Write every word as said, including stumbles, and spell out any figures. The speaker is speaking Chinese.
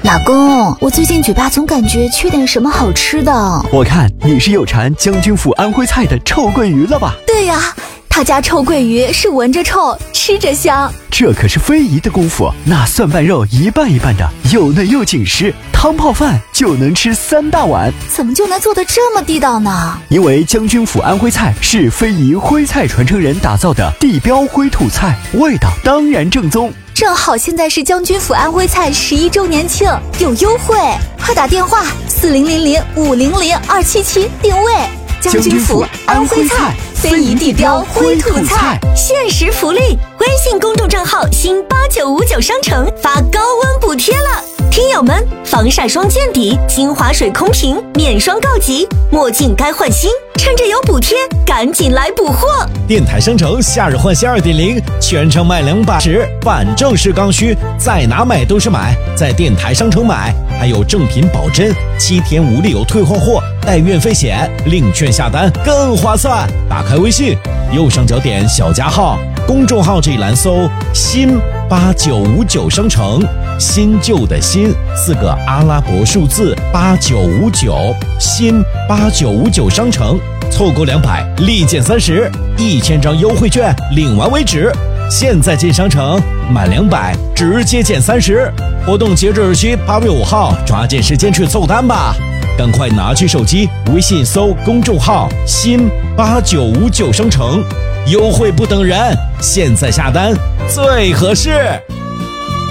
老公，我最近嘴巴总感觉缺点什么好吃的。 我看你是有馋将军府安徽菜的臭鳜鱼了吧？ 对呀，他家臭鳜鱼是闻着臭，吃着香。 这可是非遗的功夫，那蒜瓣肉一半一半的，又嫩又紧实，汤泡饭就能吃三大碗。 怎么就能做得这么地道呢？ 因为将军府安徽菜是非遗徽菜传承人打造的地标徽土菜，味道当然正宗。 正好现在是将军府安徽菜十一周年庆，有优惠，快打电话四零零零五零零二七七定位。 将军府安徽菜， 非遗地标徽土菜， 限时福利！微信公众账号新八九五九商城发高温补贴了，听友们，防晒霜见底，精华水空瓶免霜告急，墨镜该换新，趁着有补贴，赶紧来补货！ 电台商城夏日换新 二点零， 全程卖两把十，反正是刚需，在哪买都是买，在电台商城买，还有正品保真，七天无理由退换货，带运费险，领券下单更划算。打开微信，右上角点小加号，公众号这一栏搜新八九五九商城，新旧的新四个阿拉伯数字八九五九，新八九五九商城，凑够两百立减三十，一千张优惠券领完为止。现在进商城满两百直接减三十，活动截止日期八月五号，抓紧时间去凑单吧！赶快拿起手机，微信搜公众号新八九五九商城，优惠不等人，现在下单最合适。